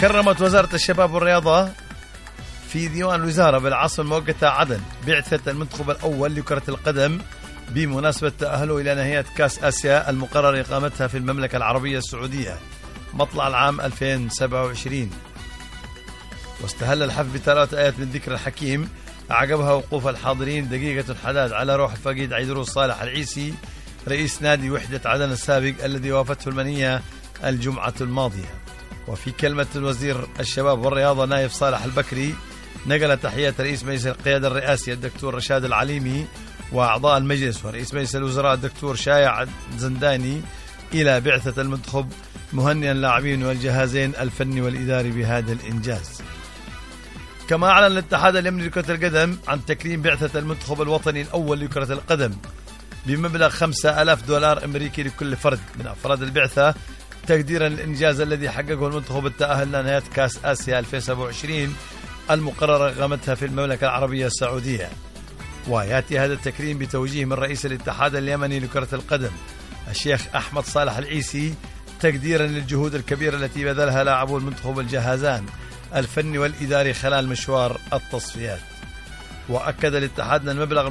كرمت وزارة الشباب والرياضة في ديوان الوزارة بالعاصمة المؤقتة عدن بعثة المنتخب الأول لكرة القدم بمناسبة تأهله إلى نهائيات كأس آسيا المقرر إقامتها في المملكة العربية السعودية مطلع العام 2027. واستهل الحفل بتلاوة آيات من ذكر الحكيم عقبها وقوف الحاضرين دقيقة الحداد على روح الفقيد عيدروس صالح العيسي رئيس نادي وحدة عدن السابق الذي وافته المنية الجمعة الماضية. وفي كلمة الوزير الشباب والرياضة نايف صالح البكري نقل تحيات رئيس مجلس القيادة الرئاسي الدكتور رشاد العليمي وأعضاء المجلس ورئيس مجلس الوزراء الدكتور شايع زنداني إلى بعثة المنتخب، مهنئا اللاعبين والجهازين الفني والإداري بهذا الإنجاز. كما أعلن الاتحاد اليمني لكرة القدم عن تكريم بعثة المنتخب الوطني الأول لكرة القدم بمبلغ $5,000 أمريكي لكل فرد من أفراد البعثة، تقديرا للإنجاز الذي حققه المنتخب التأهل لنهاية كأس آسيا 2027 المقررة إقامتها في المملكة العربية السعودية. ويأتي هذا التكريم بتوجيه من رئيس الاتحاد اليمني لكرة القدم الشيخ أحمد صالح العيسي، تقديرا للجهود الكبيرة التي بذلها لاعبو المنتخب الجهازان الفني والإداري خلال مشوار التصفيات. وأكد الاتحاد أن المبلغ